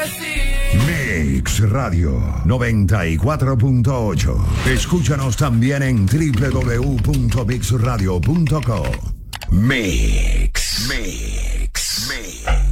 Mix Radio 94.8. Escúchanos también en www.mixradio.co. Mix.